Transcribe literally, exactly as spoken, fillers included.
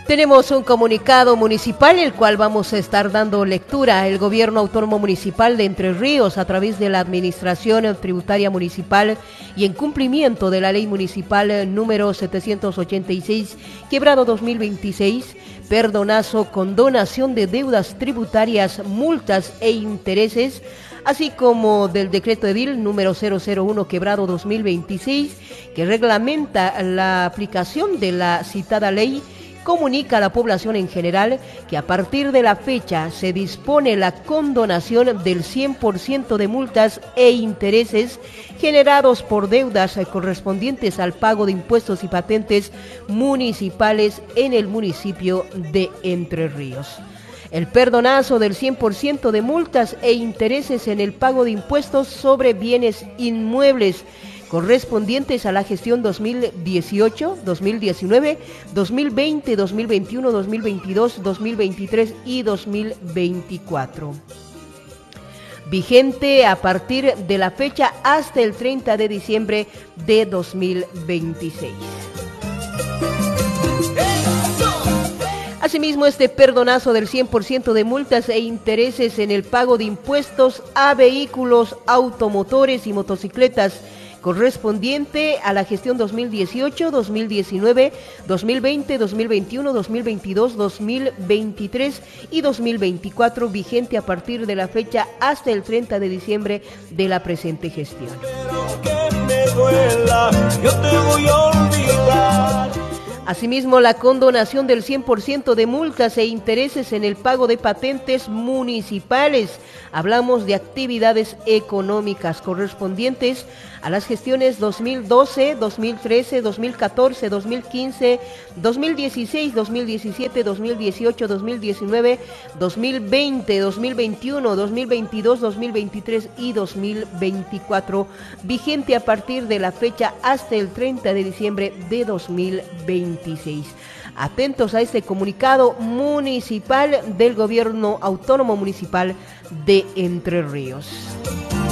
Tenemos un comunicado municipal, el cual vamos a estar dando lectura. El Gobierno Autónomo Municipal de Entre Ríos, a través de la Administración Tributaria Municipal y en cumplimiento de la Ley Municipal número setecientos ochenta y seis, quebrado dos mil veintiséis, perdonazo, condonación de deudas tributarias, multas e intereses, así como del decreto edil número cero cero uno quebrado dos mil veintiséis, que reglamenta la aplicación de la citada ley, comunica a la población en general que a partir de la fecha se dispone la condonación del cien por ciento de multas e intereses generados por deudas correspondientes al pago de impuestos y patentes municipales en el municipio de Entre Ríos. El perdonazo del cien por ciento de multas e intereses en el pago de impuestos sobre bienes inmuebles correspondientes a la gestión dos mil dieciocho, dos mil diecinueve, dos mil veinte, dos mil veintiuno, dos mil veintidós, dos mil veintitrés y dos mil veinticuatro. Vigente a partir de la fecha hasta el treinta de diciembre de dos mil veintiséis. Asimismo, este perdonazo del cien por ciento de multas e intereses en el pago de impuestos a vehículos, automotores y motocicletas correspondiente a la gestión dos mil dieciocho, dos mil diecinueve, dos mil veinte, dos mil veintiuno, dos mil veintidós, dos mil veintitrés y dos mil veinticuatro, vigente a partir de la fecha hasta el treinta de diciembre de la presente gestión. Aunque me duela, yo te voy a olvidar. Asimismo, la condonación del cien por ciento de multas e intereses en el pago de patentes municipales. Hablamos de actividades económicas correspondientes a las gestiones dos mil doce, dos mil trece, dos mil catorce, dos mil quince, dos mil dieciséis, dos mil diecisiete, dos mil dieciocho, dos mil diecinueve, dos mil veinte, dos mil veintiuno, dos mil veintidós, dos mil veintitrés y dos mil veinticuatro, vigente a partir de la fecha hasta el treinta de diciembre de dos mil veintiséis. Atentos a este comunicado municipal del Gobierno Autónomo Municipal de Entre Ríos.